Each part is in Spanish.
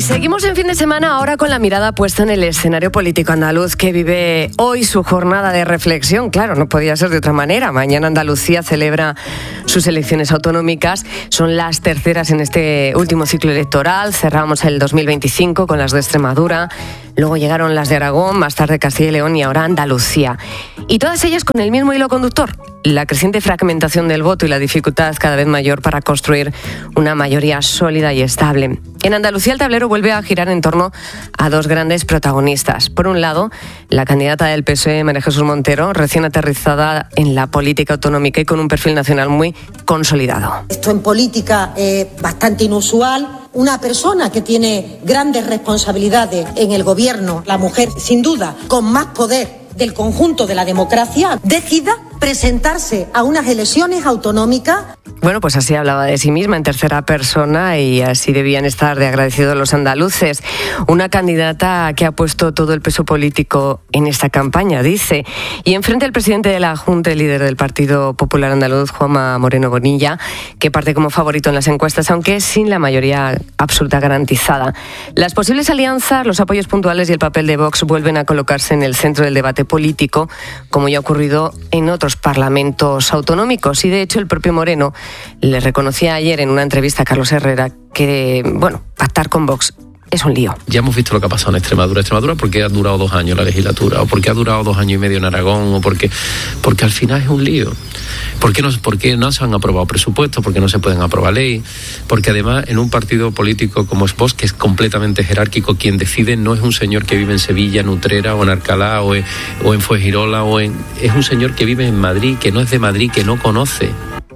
Seguimos en fin de semana ahora con la mirada puesta en el escenario político andaluz que vive hoy su jornada de reflexión. Claro, no podía ser de otra manera. Mañana Andalucía celebra sus elecciones autonómicas. Son las terceras en este último ciclo electoral. Cerramos el 2025 con las de Extremadura. Luego llegaron las de Aragón, más tarde Castilla y León y ahora Andalucía. Y todas ellas con el mismo hilo conductor: la creciente fragmentación del voto y la dificultad cada vez mayor para construir una mayoría sólida y estable. En Andalucía el tablero vuelve a girar en torno a dos grandes protagonistas. Por un lado, la candidata del PSOE, María Jesús Montero, recién aterrizada en la política autonómica y con un perfil nacional muy consolidado. Esto en política es bastante inusual. Una persona que tiene grandes responsabilidades en el gobierno, la mujer sin duda con más poder del conjunto de la democracia, decida presentarse a unas elecciones autonómicas. Bueno, pues así hablaba de sí misma en tercera persona y así debían estar de agradecidos los andaluces. Una candidata que ha puesto todo el peso político en esta campaña, dice. Y enfrente al presidente de la Junta, el líder del Partido Popular Andaluz, Juanma Moreno Bonilla, que parte como favorito en las encuestas, aunque sin la mayoría absoluta garantizada. Las posibles alianzas, los apoyos puntuales y el papel de Vox vuelven a colocarse en el centro del debate político, como ya ha ocurrido en otros parlamentos autonómicos. Y de hecho el propio Moreno le reconocía ayer en una entrevista a Carlos Herrera que, pactar con Vox es un lío. Ya hemos visto lo que ha pasado en Extremadura. Extremadura porque ha durado 2 años la legislatura, o porque ha durado 2 años y medio en Aragón, o porque al final es un lío. ¿Por qué no se han aprobado presupuestos? ¿Por qué no se pueden aprobar ley? Porque además en un partido político como es Vox, que es completamente jerárquico, quien decide no es un señor que vive en Sevilla, en Utrera o en Alcalá o en Fuengirola, es un señor que vive en Madrid, que no es de Madrid, que no conoce.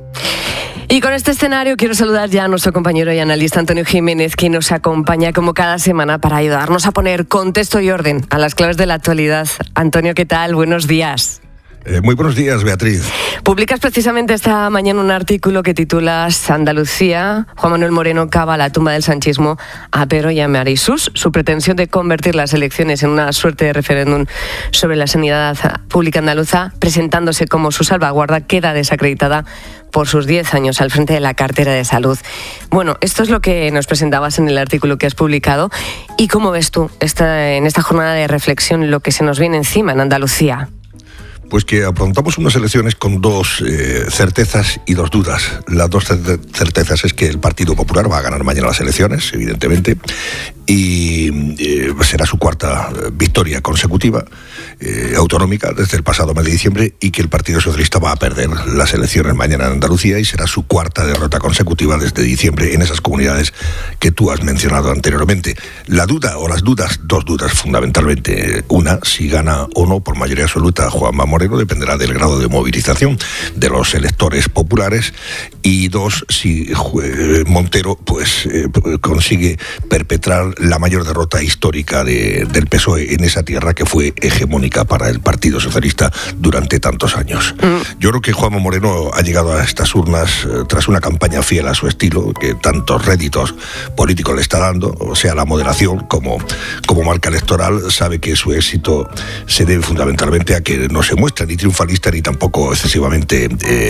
Y con este escenario quiero saludar ya a nuestro compañero y analista Antonio Jiménez, que nos acompaña como cada semana para ayudarnos a poner contexto y orden a las claves de la actualidad. Antonio, ¿qué tal? Buenos días. Muy buenos días, Beatriz. Publicas precisamente esta mañana un artículo que titulas Andalucía, Juan Manuel Moreno cava la tumba del sanchismo a Pedro y a Marisús. Su pretensión de convertir las elecciones en una suerte de referéndum sobre la sanidad pública andaluza, presentándose como su salvaguarda, queda desacreditada por sus 10 años al frente de la cartera de salud. Bueno, esto es lo que nos presentabas en el artículo que has publicado. ¿Y cómo ves tú en esta jornada de reflexión lo que se nos viene encima en Andalucía? Pues que afrontamos unas elecciones con 2 certezas y 2 dudas. Las 2 certezas es que el Partido Popular va a ganar mañana las elecciones, evidentemente, y será su 4ª victoria consecutiva autonómica desde el pasado mes de diciembre, y que el Partido Socialista va a perder las elecciones mañana en Andalucía y será su 4ª derrota consecutiva desde diciembre en esas comunidades que tú has mencionado anteriormente. La duda, o las dudas, 2 dudas fundamentalmente. Una, si gana o no por mayoría absoluta Juanma Moreno, dependerá del grado de movilización de los electores populares. Y 2, si Montero consigue perpetrar la mayor derrota histórica del PSOE en esa tierra que fue hegemónica para el Partido Socialista durante tantos años. Yo creo que Juanma Moreno ha llegado a estas urnas tras una campaña fiel a su estilo, que tantos réditos políticos le está dando, o sea, la moderación como marca electoral. Sabe que su éxito se debe fundamentalmente a que no se muestra ni triunfalista ni tampoco excesivamente,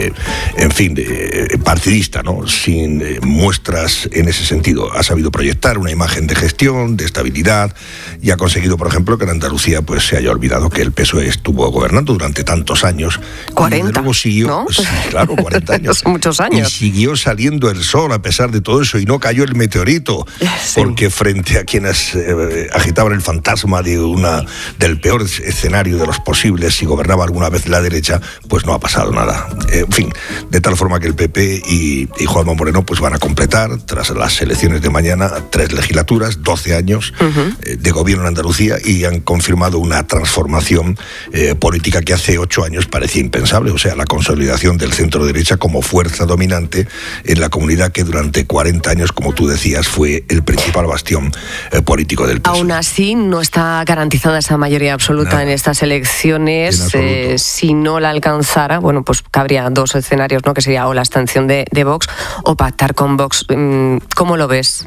partidista, ¿no? Sin muestras en ese sentido. Ha sabido proyectar una imagen de gestión, de estabilidad, y ha conseguido, por ejemplo, que en Andalucía se haya olvidado que el PSOE estuvo gobernando durante tantos años. 40, y luego siguió, ¿no? Sí, claro, 40 años. Son muchos años. Y siguió saliendo el sol a pesar de todo eso, y no cayó el meteorito, sí. Porque frente a quienes agitaban el fantasma del peor escenario de los posibles si gobernaba alguna vez la derecha, pues no ha pasado nada. En fin, de tal forma que el PP y Juanma Moreno van a completar, tras las elecciones de mañana, 3 legislaturas, 12 años de gobierno en Andalucía, y han confirmado una transformación política que hace 8 años parecía impensable, o sea, la consolidación del centro derecha como fuerza dominante en la comunidad que durante 40 años, como tú decías, fue el principal bastión político del PSOE. Aún así, no está garantizada esa mayoría absoluta en estas elecciones. Si no la alcanzara, pues cabría 2 escenarios, ¿no? Que sería o la abstención de Vox o pactar con Vox. ¿Cómo lo ves?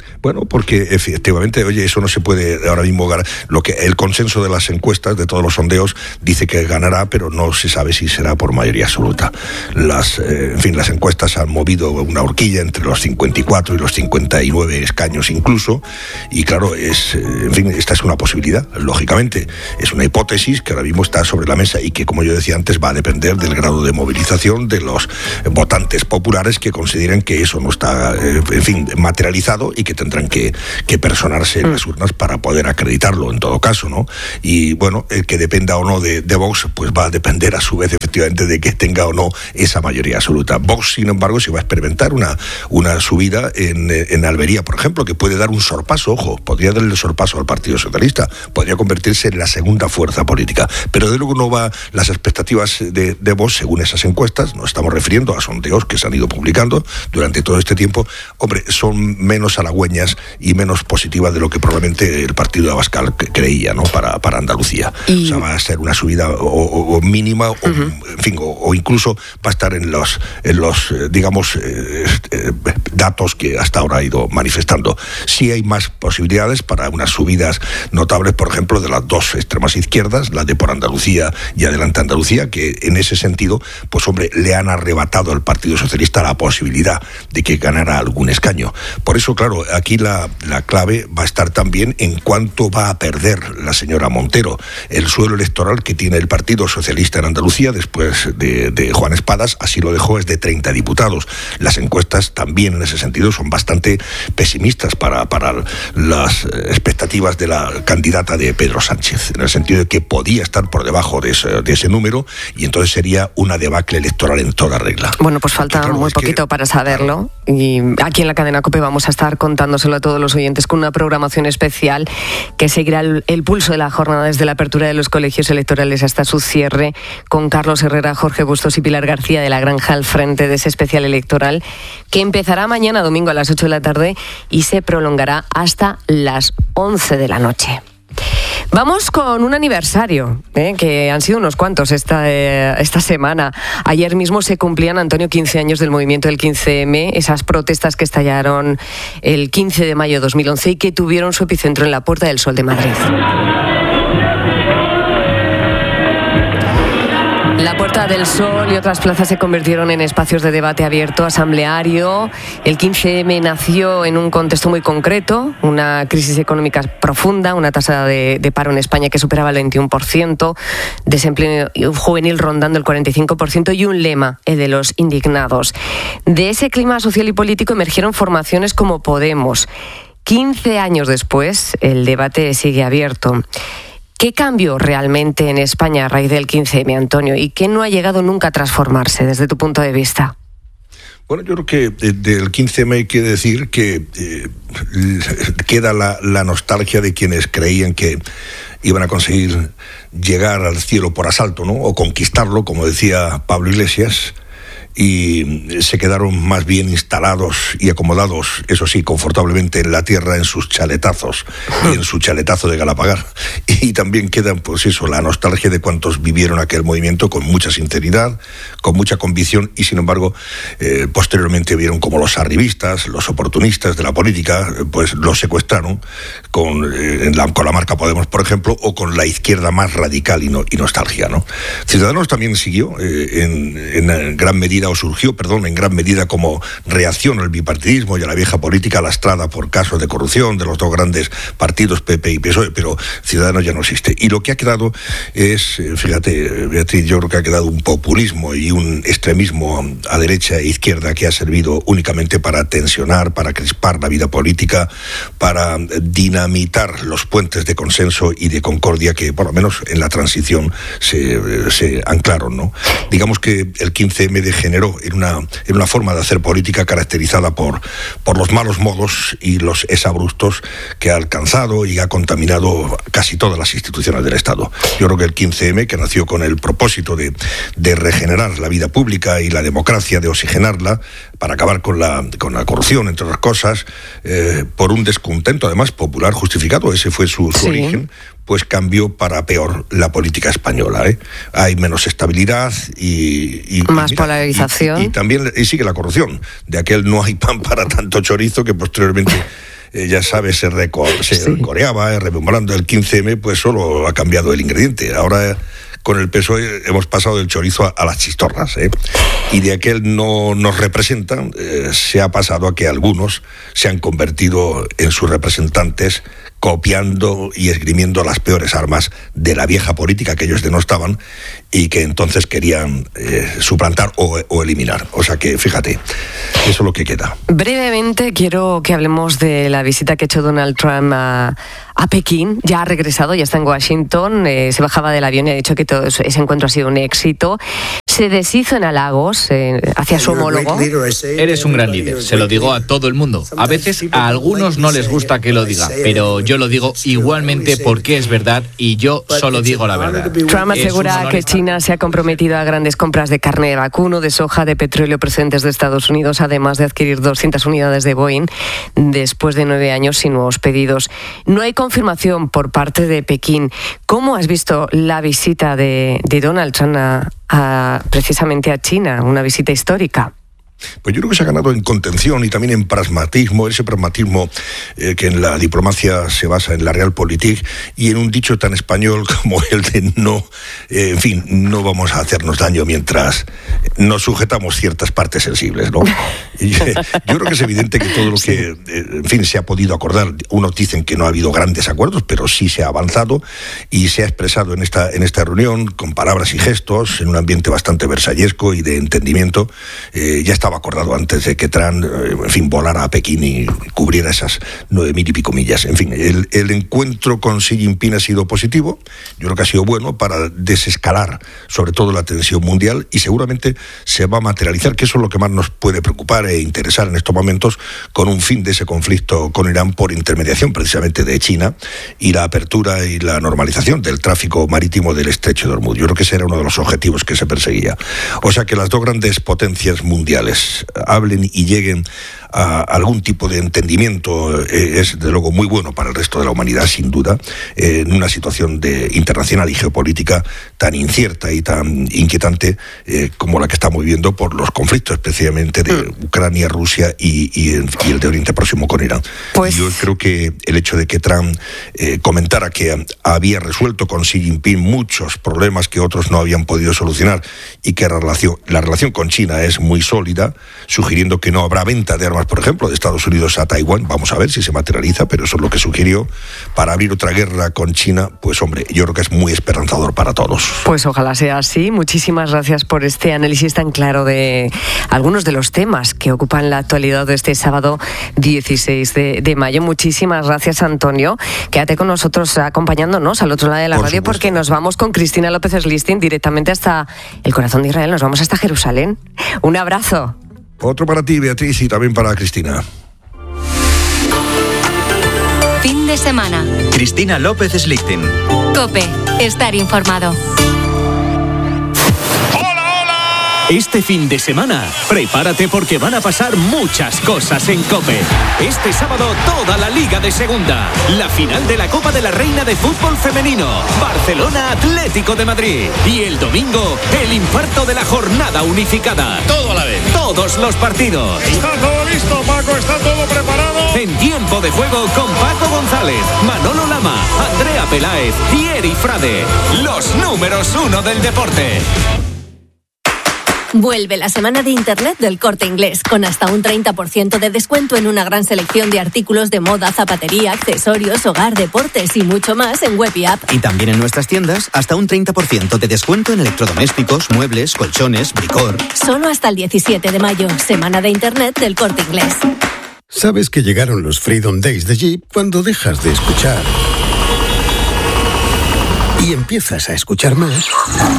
Bueno, porque efectivamente, oye, eso no se puede ahora mismo ganar. El consenso de las encuestas, de todos los sondeos, dice que ganará, pero no se sabe si será por mayoría absoluta. Las encuestas han movido una horquilla entre los 54 y los 59 escaños incluso, y claro, esta es una posibilidad, lógicamente. Es una hipótesis que ahora mismo está sobre la mesa y que, como yo decía antes, va a depender del grado de movilización de los votantes populares que consideren que eso no está, materializado y que tendrán que personarse en las urnas para poder acreditarlo en todo caso, ¿no? Y bueno, el que dependa o no de Vox, pues va a depender a su vez efectivamente de que tenga o no esa mayoría absoluta. Vox, sin embargo, se va a experimentar una subida en Almería, por ejemplo, que puede dar un sorpaso, ojo, podría darle el sorpaso al Partido Socialista, podría convertirse en la segunda fuerza política, pero de luego no va las expectativas de Vox, según esas encuestas, nos estamos refiriendo a sondeos que se han ido publicando durante todo este tiempo, hombre, son menos halagüeñas y menos positivas de lo que probablemente el partido de Abascal creía, ¿no? Para Andalucía. O sea, va a ser una subida o mínima, o incluso va a estar en los datos que hasta ahora ha ido manifestando. Sí hay más posibilidades para unas subidas notables, por ejemplo, de las dos extremas izquierdas, la de Por Andalucía y Adelante Andalucía, que en ese sentido, pues hombre, le han arrebatado al Partido Socialista la posibilidad de que ganara algún escaño. Por eso, claro, aquí la clave va a estar también en cuánto va a perder la señora Montero. El suelo electoral que tiene el Partido Socialista en Andalucía después de Juan Espadas, así lo dejó, es de 30 diputados. Las encuestas también en ese sentido son bastante pesimistas para las expectativas de la candidata de Pedro Sánchez, en el sentido de que podía estar por debajo de ese número, y entonces sería una debacle electoral en toda regla. Bueno, pues falta muy poquito para saberlo, y aquí en la cadena COPE vamos a estar contándoselo a todos los oyentes con una programación especial que seguirá el pulso de la jornada desde la apertura de los colegios electorales hasta su cierre, con Carlos Herrera, Jorge Bustos y Pilar García de la Granja al frente de ese especial electoral que empezará mañana domingo a las 8 de la tarde y se prolongará hasta las 11 de la noche. Vamos con un aniversario, que han sido unos cuantos esta semana. Ayer mismo se cumplían, Antonio, 15 años del movimiento del 15M, esas protestas que estallaron el 15 de mayo de 2011 y que tuvieron su epicentro en la Puerta del Sol de Madrid. La Puerta del Sol y otras plazas se convirtieron en espacios de debate abierto, asambleario. El 15M nació en un contexto muy concreto, una crisis económica profunda, una tasa de paro en España que superaba el 21%, desempleo juvenil rondando el 45% y un lema, el de los indignados. De ese clima social y político emergieron formaciones como Podemos. 15 años después, el debate sigue abierto. ¿Qué cambió realmente en España a raíz del 15M, Antonio? ¿Y qué no ha llegado nunca a transformarse desde tu punto de vista? Bueno, yo creo que del 15M hay que decir que queda la nostalgia de quienes creían que iban a conseguir llegar al cielo por asalto, ¿no? O conquistarlo, como decía Pablo Iglesias, y se quedaron más bien instalados y acomodados, eso sí, confortablemente en la tierra, en sus chaletazos y en su chaletazo de Galapagar. Y también queda, pues eso, la nostalgia de cuantos vivieron aquel movimiento con mucha sinceridad, con mucha convicción, y sin embargo, posteriormente vieron como los arribistas, los oportunistas de la política, pues los secuestraron con la marca Podemos, por ejemplo, o con la izquierda más radical y nostalgia, ¿no? Ciudadanos también siguió en gran medida, en gran medida como reacción al bipartidismo y a la vieja política lastrada por casos de corrupción de los dos grandes partidos, PP y PSOE, pero Ciudadanos ya no existe. Y lo que ha quedado es, fíjate, Beatriz, yo creo que ha quedado un populismo y un extremismo a derecha e izquierda que ha servido únicamente para tensionar, para crispar la vida política, para dinamitar los puentes de consenso y de concordia que, por lo menos en la transición, se anclaron, ¿no? Digamos que el 15M degeneró en una forma de hacer política caracterizada por los malos modos y los exabruptos que ha alcanzado y ha contaminado casi todas las instituciones del Estado. Yo creo que el 15M, que nació con el propósito de regenerar la vida pública y la democracia, de oxigenarla, para acabar con la corrupción, entre otras cosas, por un descontento además popular justificado, ese fue su origen, pues cambió para peor la política española. Hay menos estabilidad y más polarización. Y también sigue la corrupción. De aquel no hay pan para tanto chorizo que posteriormente ya sabes, se coreaba, rememorando el 15M, pues solo ha cambiado el ingrediente. Ahora con el PSOE hemos pasado del chorizo a las chistorras, y de aquel no nos representan, se ha pasado a que algunos se han convertido en sus representantes, copiando y esgrimiendo las peores armas de la vieja política que ellos denostaban y que entonces querían suplantar o eliminar. O sea que, fíjate, eso es lo que queda. Brevemente quiero que hablemos de la visita que ha hecho Donald Trump a Pekín. Ya ha regresado, ya está en Washington, se bajaba del avión y ha dicho que todo ese encuentro ha sido un éxito. Se deshizo en halagos hacia su homólogo. Eres un gran líder, se lo digo a todo el mundo. A veces a algunos no les gusta que lo diga, pero yo lo digo igualmente porque es verdad y yo solo digo la verdad. Trump asegura que China se ha comprometido a grandes compras de carne de vacuno, de soja, de petróleo procedentes de Estados Unidos, además de adquirir 200 unidades de Boeing después de 9 años sin nuevos pedidos. No hay confirmación por parte de Pekín. ¿Cómo has visto la visita de Donald Trump precisamente a China, una visita histórica? Pues yo creo que se ha ganado en contención y también en pragmatismo, ese pragmatismo que en la diplomacia se basa en la realpolitik y en un dicho tan español como el de no vamos a hacernos daño mientras nos sujetamos ciertas partes sensibles, ¿no? Y, yo creo que es evidente que todo lo que, se ha podido acordar, unos dicen que no ha habido grandes acuerdos, pero sí se ha avanzado y se ha expresado en esta reunión con palabras y gestos, en un ambiente bastante versallesco y de entendimiento. Ya estaba acordado antes de que Trump, volara a Pekín y cubriera esas 9.000 y pico millas. En fin, el encuentro con Xi Jinping ha sido positivo, yo creo que ha sido bueno para desescalar sobre todo la tensión mundial y seguramente se va a materializar, que eso es lo que más nos puede preocupar e interesar en estos momentos, con un fin de ese conflicto con Irán por intermediación precisamente de China y la apertura y la normalización del tráfico marítimo del estrecho de Hormuz. Yo creo que ese era uno de los objetivos que se perseguía. O sea que las dos grandes potencias mundiales hablen y lleguen a algún tipo de entendimiento es de luego muy bueno para el resto de la humanidad, sin duda, en una situación internacional y geopolítica tan incierta y tan inquietante como la que estamos viviendo por los conflictos especialmente de Ucrania, Rusia y el de Oriente Próximo con Irán. Pues yo creo que el hecho de que Trump comentara que había resuelto con Xi Jinping muchos problemas que otros no habían podido solucionar y que la relación con China es muy sólida, sugiriendo que no habrá venta de armas, por ejemplo, de Estados Unidos a Taiwán. Vamos a ver si se materializa, pero eso es lo que sugirió para abrir otra guerra con China. Pues hombre, yo creo que es muy esperanzador para todos. Pues ojalá sea así. Muchísimas gracias por este análisis tan claro de algunos de los temas que ocupan la actualidad de este sábado 16 de mayo. Muchísimas gracias, Antonio. Quédate con nosotros acompañándonos al otro lado de la radio, porque nos vamos con Cristina López Slistin directamente hasta el corazón de Israel. Nos vamos hasta Jerusalén. Un abrazo. Otro para ti, Beatriz, y también para Cristina. Fin de semana. Cristina López Slistin. COPE. Estar informado. Este fin de semana, prepárate porque van a pasar muchas cosas en COPE. Este sábado, toda la Liga de Segunda. La final de la Copa de la Reina de Fútbol Femenino. Barcelona Atlético de Madrid. Y el domingo, el infarto de la jornada unificada. Todo a la vez. Todos los partidos. Está todo listo, Paco. Está todo preparado. En tiempo de juego con Paco González, Manolo Lama, Andrea Peláez y Eri Frade. Los números 1 del deporte. Vuelve la semana de Internet del Corte Inglés, con hasta un 30% de descuento en una gran selección de artículos de moda, zapatería, accesorios, hogar, deportes y mucho más en web y app. Y también en nuestras tiendas, hasta un 30% de descuento en electrodomésticos, muebles, colchones, bricor. Solo hasta el 17 de mayo, semana de Internet del Corte Inglés. Sabes que llegaron los Freedom Days de Jeep cuando dejas de escuchar y empiezas a escuchar más.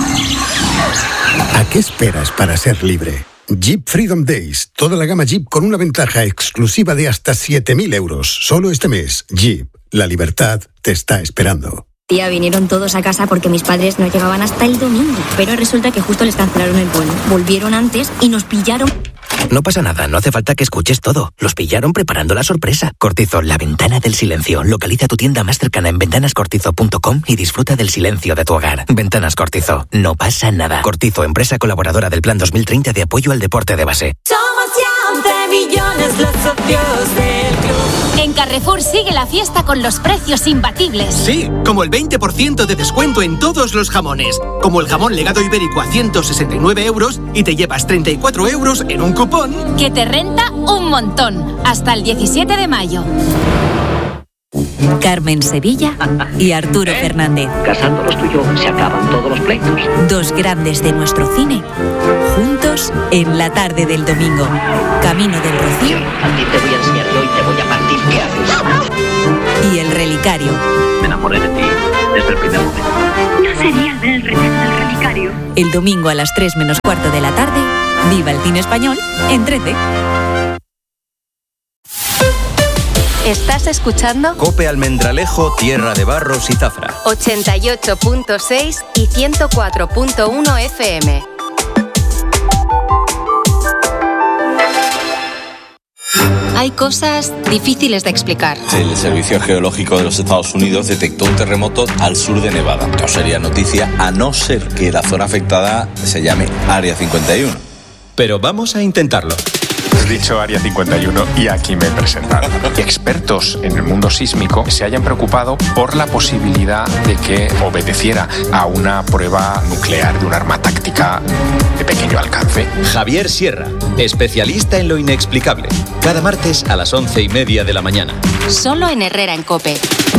¿A qué esperas para ser libre? Jeep Freedom Days. Toda la gama Jeep con una ventaja exclusiva de hasta 7.000 euros. Solo este mes. Jeep. La libertad te está esperando. Tía, vinieron todos a casa porque mis padres no llegaban hasta el domingo. Pero resulta que justo les cancelaron el vuelo. Volvieron antes y nos pillaron. No pasa nada, no hace falta que escuches todo. Los pillaron preparando la sorpresa. Cortizo, la ventana del silencio. Localiza tu tienda más cercana en ventanascortizo.com y disfruta del silencio de tu hogar. Ventanas Cortizo, no pasa nada. Cortizo, empresa colaboradora del Plan 2030 de apoyo al deporte de base. Somos ya millones los socios del club. En Carrefour sigue la fiesta con los precios imbatibles. Sí, como el 20% de descuento en todos los jamones. Como el jamón legado ibérico a 169 euros y te llevas 34 euros en un cupón. Que te renta un montón. Hasta el 17 de mayo. Carmen Sevilla y Arturo Fernández. Casándonos tú y yo se acaban todos los pleitos. Dos grandes de nuestro cine, juntos en la tarde del domingo. Camino del Rocío. A ti te voy a enseñar yo y te voy a partir. ¿Qué haces? Y El Relicario. Me enamoré de ti desde el primer momento. No sería el relicario. El domingo a las 3 menos cuarto de la tarde. Viva el cine español en 13. ¿Estás escuchando? Cope Almendralejo, Tierra de Barros y Zafra. 88.6 y 104.1 FM. Hay cosas difíciles de explicar. El Servicio Geológico de los Estados Unidos detectó un terremoto al sur de Nevada. No sería noticia a no ser que la zona afectada se llame Área 51. Pero vamos a intentarlo. Has dicho Área 51 y aquí me he presentado. Expertos en el mundo sísmico se hayan preocupado por la posibilidad de que obedeciera a una prueba nuclear de un arma táctica de pequeño alcance. Javier Sierra, especialista en lo inexplicable. Cada martes a las 11:30 de la mañana. Solo en Herrera en COPE.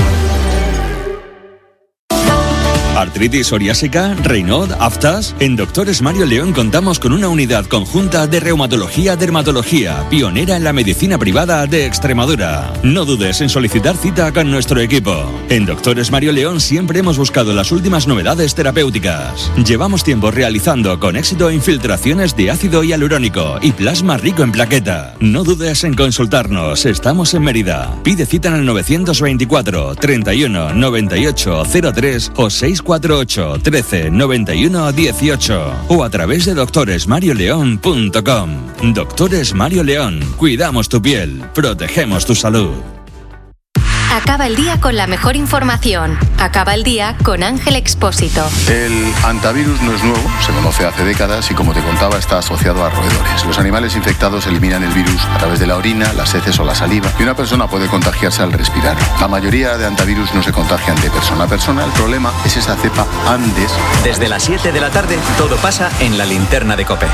¿Artritis psoriásica? ¿Raynaud? ¿Aftas? En Doctores Mario León contamos con una unidad conjunta de reumatología-dermatología, pionera en la medicina privada de Extremadura. No dudes en solicitar cita con nuestro equipo. En Doctores Mario León siempre hemos buscado las últimas novedades terapéuticas. Llevamos tiempo realizando con éxito infiltraciones de ácido hialurónico y plasma rico en plaqueta. No dudes en consultarnos, estamos en Mérida. Pide cita en el 924 31 98 03 o 648 13 91 18 o a través de doctoresmarioleón.com. Doctores Mario León, cuidamos tu piel, protegemos tu salud. Acaba el día con la mejor información. Acaba el día con Ángel Expósito. El hantavirus no es nuevo, se conoce hace décadas y, como te contaba, está asociado a roedores. Los animales infectados eliminan el virus a través de la orina, las heces o la saliva y una persona puede contagiarse al respirar. La mayoría de hantavirus no se contagian de persona a persona. El problema es esa cepa Andes. Desde las 7 de la tarde, todo pasa en la linterna de COPE.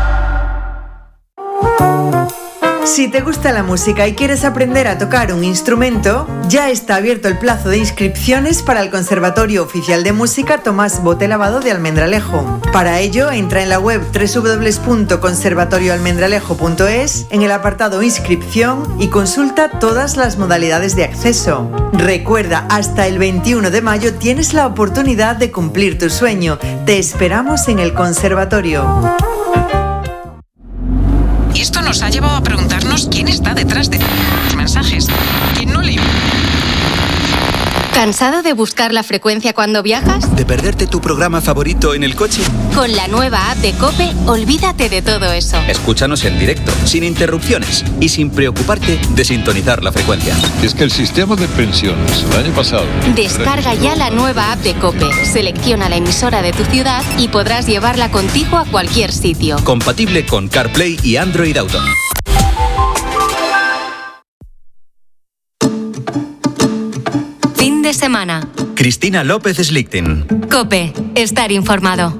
Si te gusta la música y quieres aprender a tocar un instrumento, ya está abierto el plazo de inscripciones para el Conservatorio Oficial de Música Tomás Bote Lavado de Almendralejo. Para ello, entra en la web www.conservatorioalmendralejo.es, en el apartado Inscripción y consulta todas las modalidades de acceso. Recuerda, hasta el 21 de mayo tienes la oportunidad de cumplir tu sueño. Te esperamos en el conservatorio. Y esto nos ha llevado a preguntarnos quién está detrás de los mensajes. ¿Quién no lee? ¿Cansado de buscar la frecuencia cuando viajas? ¿De perderte tu programa favorito en el coche? Con la nueva app de COPE, olvídate de todo eso. Escúchanos en directo, sin interrupciones y sin preocuparte de sintonizar la frecuencia. Es que el sistema de pensiones el año pasado... Descarga ya la nueva app de COPE, selecciona la emisora de tu ciudad y podrás llevarla contigo a cualquier sitio. Compatible con CarPlay y Android Auto. Fin de semana. Cristina López Slichting. COPE, estar informado.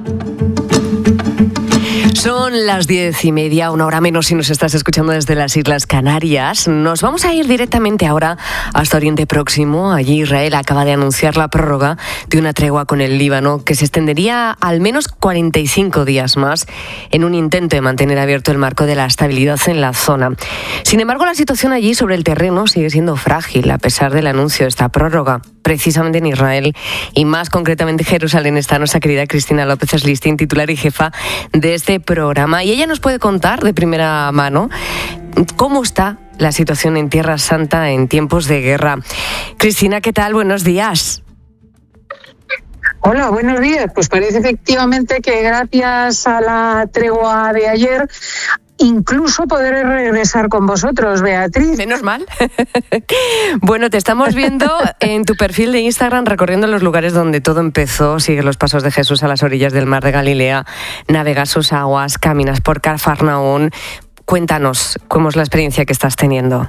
Son las 10:30, una hora menos si nos estás escuchando desde las Islas Canarias. Nos vamos a ir directamente ahora hasta Oriente Próximo. Allí Israel acaba de anunciar la prórroga de una tregua con el Líbano que se extendería al menos 45 días más en un intento de mantener abierto el marco de la estabilidad en la zona. Sin embargo, la situación allí sobre el terreno sigue siendo frágil a pesar del anuncio de esta prórroga. Precisamente en Israel y más concretamente en Jerusalén está nuestra querida Cristina López Slichting, titular y jefa de este programa. Y ella nos puede contar de primera mano cómo está la situación en Tierra Santa en tiempos de guerra. Cristina, ¿qué tal? Buenos días. Hola, buenos días. Pues parece efectivamente que gracias a la tregua de ayer incluso podré regresar con vosotros, Beatriz. Menos mal. Bueno, te estamos viendo en tu perfil de Instagram recorriendo los lugares donde todo empezó. Sigues los pasos de Jesús a las orillas del mar de Galilea, navegas sus aguas, caminas por Cafarnaún. Cuéntanos cómo es la experiencia que estás teniendo.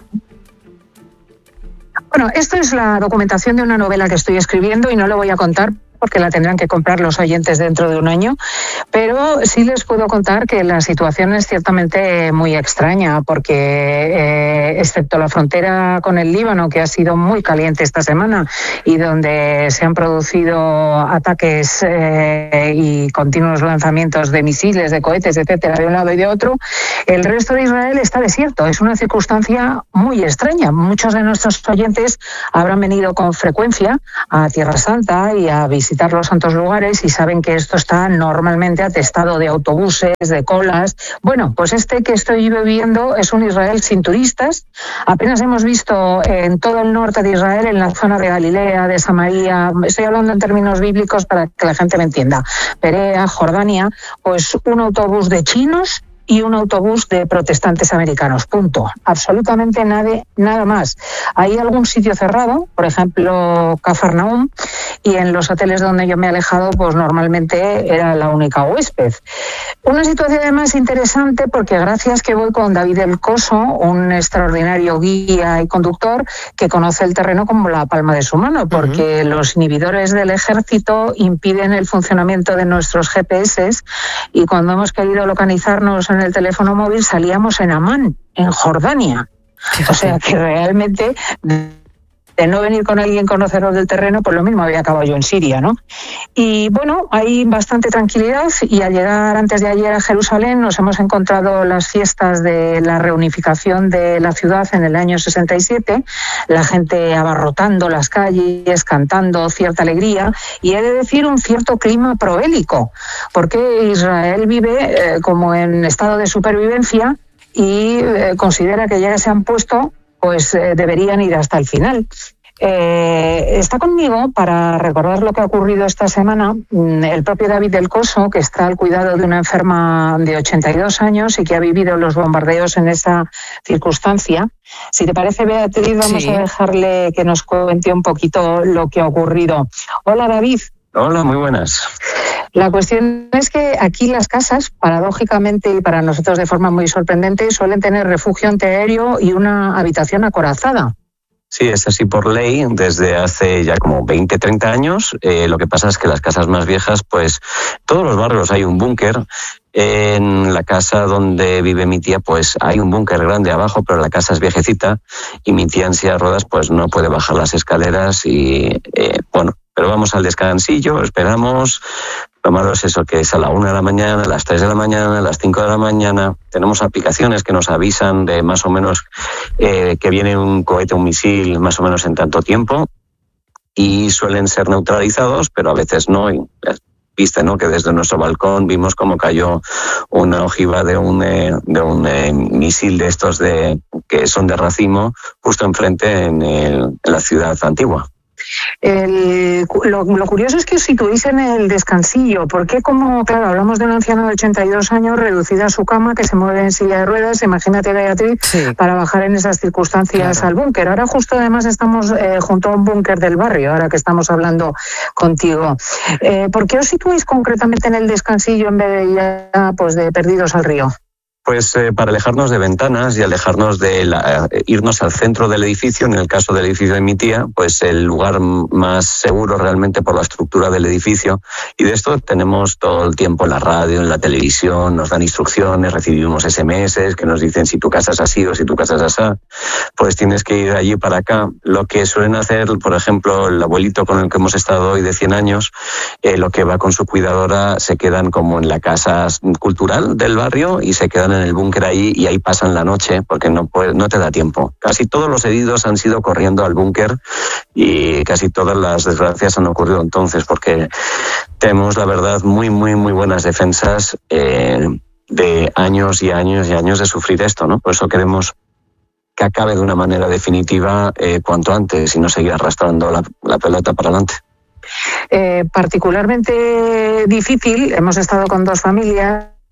Bueno, esto es la documentación de una novela que estoy escribiendo y no lo voy a contar porque la tendrán que comprar los oyentes dentro de un año, pero sí les puedo contar que la situación es ciertamente muy extraña porque, excepto la frontera con el Líbano, que ha sido muy caliente esta semana y donde se han producido ataques y continuos lanzamientos de misiles, de cohetes, etcétera, de un lado y de otro, el resto de Israel está desierto. Es una circunstancia muy extraña. Muchos de nuestros oyentes habrán venido con frecuencia a Tierra Santa y a visitar los santos lugares y saben que esto está normalmente atestado de autobuses, de colas. Bueno, pues este que estoy viviendo es un Israel sin turistas. Apenas hemos visto en todo el norte de Israel, en la zona de Galilea, de Samaria, estoy hablando en términos bíblicos para que la gente me entienda, Perea, Jordania, pues un autobús de chinos y un autobús de protestantes americanos, punto. Absolutamente nada más. Hay algún sitio cerrado, por ejemplo, Cafarnaúm, y en los hoteles donde yo me he alejado, pues normalmente era la única huésped. Una situación además interesante porque gracias que voy con David El Coso, un extraordinario guía y conductor que conoce el terreno como la palma de su mano, porque los inhibidores del ejército impiden el funcionamiento de nuestros GPS y cuando hemos querido localizarnos en el teléfono móvil salíamos en Amán, en Jordania. O sea que realmente de no venir con alguien conocedor del terreno, pues lo mismo había acabado yo en Siria, ¿no? Y bueno, hay bastante tranquilidad y al llegar antes de ayer a Jerusalén nos hemos encontrado las fiestas de la reunificación de la ciudad en el año 67, la gente abarrotando las calles, cantando, cierta alegría y he de decir un cierto clima proélico, porque Israel vive como en estado de supervivencia y considera que ya se han puesto pues deberían ir hasta el final. Está conmigo para recordar lo que ha ocurrido esta semana el propio David Del Coso, que está al cuidado de una enferma de 82 años y que ha vivido los bombardeos en esa circunstancia. Si te parece, Beatriz, vamos a dejarle que nos cuente un poquito lo que ha ocurrido. Hola, David. Hola, muy buenas. La cuestión es que aquí las casas, paradójicamente y para nosotros de forma muy sorprendente, suelen tener refugio antiaéreo y una habitación acorazada. Sí, es así por ley desde hace ya como 20, 30 años. Lo que pasa es que las casas más viejas, pues todos los barrios hay un búnker. En la casa donde vive mi tía, pues hay un búnker grande abajo, pero la casa es viejecita y mi tía en silla de ruedas pues no puede bajar las escaleras y bueno, pero vamos al descansillo, esperamos. Lo malo es eso, que es a la 1 de la mañana, a las 3 de la mañana, a las 5 de la mañana. Tenemos aplicaciones que nos avisan de más o menos que viene un cohete, un misil, más o menos en tanto tiempo. Y suelen ser neutralizados, pero a veces no. Y viste, ¿no?, que desde nuestro balcón vimos cómo cayó una ojiva de un misil de estos que son de racimo justo enfrente en la ciudad antigua. Lo curioso es que os situéis en el descansillo, porque como, claro, hablamos de un anciano de 82 años reducida a su cama, que se mueve en silla de ruedas, imagínate, Beatriz, para bajar en esas circunstancias al búnker. Ahora justo además estamos junto a un búnker del barrio, ahora que estamos hablando contigo. ¿Por qué os situáis concretamente en el descansillo en vez de ya, pues, de perdidos al río? Pues para alejarnos de ventanas y alejarnos irnos al centro del edificio. En el caso del edificio de mi tía, pues el lugar más seguro realmente por la estructura del edificio. Y de esto tenemos todo el tiempo en la radio, en la televisión, nos dan instrucciones, recibimos SMS que nos dicen si tu casa es así o si tu casa es así, pues tienes que ir allí para acá. Lo que suelen hacer, por ejemplo, el abuelito con el que hemos estado hoy de 100 años, lo que va con su cuidadora, se quedan como en la casa cultural del barrio y se quedan en el búnker ahí y ahí pasan la noche porque no te da tiempo. Casi todos los heridos han sido corriendo al búnker y casi todas las desgracias han ocurrido entonces porque tenemos, la verdad, muy, muy, muy buenas defensas de años y años y años de sufrir esto, ¿no? Por eso queremos que acabe de una manera definitiva cuanto antes y no seguir arrastrando la pelota para adelante. Particularmente difícil, hemos estado con dos familias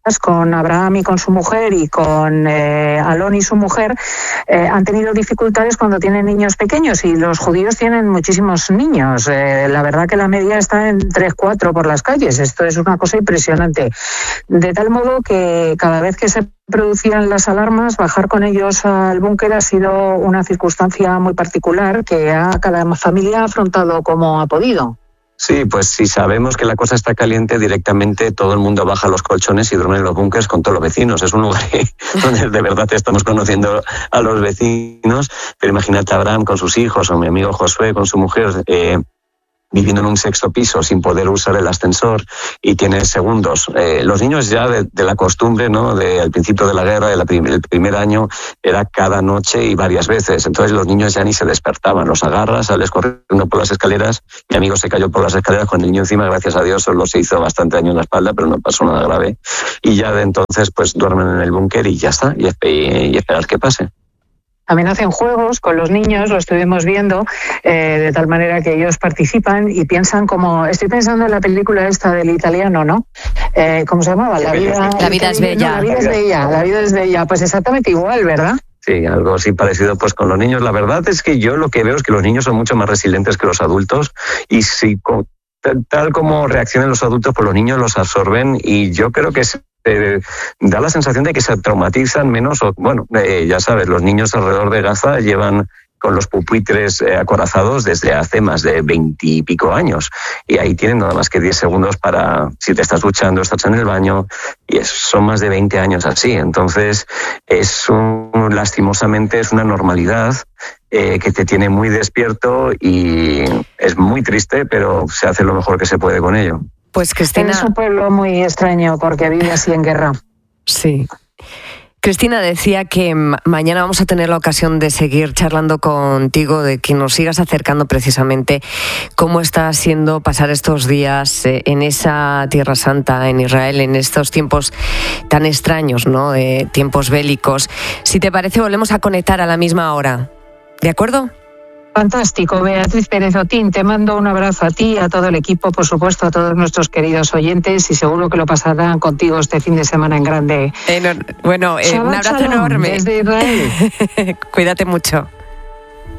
con Abraham y con su mujer y con Alon y su mujer, han tenido dificultades cuando tienen niños pequeños, y los judíos tienen muchísimos niños. La verdad que la media está en 3-4 por las calles. Esto es una cosa impresionante. De tal modo que cada vez que se producían las alarmas, bajar con ellos al búnker ha sido una circunstancia muy particular que cada familia ha afrontado como ha podido. Sí, pues si sabemos que la cosa está caliente, directamente todo el mundo baja los colchones y duerme en los búnkers con todos los vecinos. Es un lugar donde de verdad estamos conociendo a los vecinos. Pero imagínate a Abraham con sus hijos, o mi amigo Josué con su mujer, viviendo en un 6º piso sin poder usar el ascensor, y tiene segundos. Los niños ya de la costumbre, ¿no? Al principio de la guerra, el primer año, era cada noche y varias veces. Entonces los niños ya ni se despertaban. Los agarras, sales corriendo por las escaleras. Mi amigo se cayó por las escaleras con el niño encima, gracias a Dios, solo se hizo bastante daño en la espalda, pero no pasó nada grave. Y ya de entonces pues duermen en el búnker y ya está, y esperar que pase. También hacen juegos con los niños, lo estuvimos viendo, de tal manera que ellos participan y piensan como... Estoy pensando en la película esta del italiano, ¿no? ¿Cómo se llamaba? La vida es bella. La vida es bella. Pues exactamente igual, ¿verdad? Sí, algo así parecido pues con los niños. La verdad es que yo lo que veo es que los niños son mucho más resilientes que los adultos, y si tal como reaccionan los adultos, pues los niños los absorben, y yo creo que da la sensación de que se traumatizan menos. Ya sabes, los niños alrededor de Gaza llevan con los pupitres acorazados desde hace más de 20 y pico años, y ahí tienen nada más que 10 segundos para, si te estás duchando, estás en el baño, y son más de 20 años así. Entonces lastimosamente es una normalidad que te tiene muy despierto, y es muy triste, pero se hace lo mejor que se puede con ello. Pues Cristina... Es un pueblo muy extraño porque vive así en guerra. Sí. Cristina, decía que mañana vamos a tener la ocasión de seguir charlando contigo, de que nos sigas acercando precisamente cómo está siendo pasar estos días en esa Tierra Santa, en Israel, en estos tiempos tan extraños, ¿no? Tiempos bélicos. Si te parece, volvemos a conectar a la misma hora. ¿De acuerdo? Fantástico, Beatriz Pérez Otín, te mando un abrazo a ti, a todo el equipo, por supuesto a todos nuestros queridos oyentes, y seguro que lo pasarán contigo este fin de semana en grande. Un abrazo enorme. Desde Israel. Cuídate mucho.